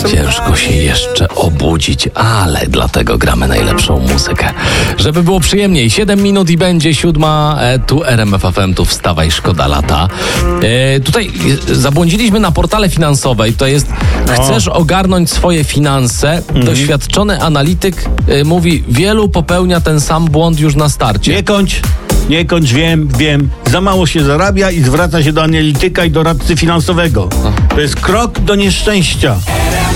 Ciężko się jeszcze obudzić, ale dlatego gramy najlepszą muzykę. Żeby było przyjemniej, 7 minut i będzie 7. Tu RMF FM, tu wstawaj, szkoda lata. Tutaj zabłądziliśmy na portale finansowej. To jest, chcesz ogarnąć swoje finanse? Doświadczony analityk mówi, wielu popełnia ten sam błąd już na starcie. Nie kończ, wiem. Za mało się zarabia i zwraca się do analityka i doradcy finansowego. To jest krok do nieszczęścia.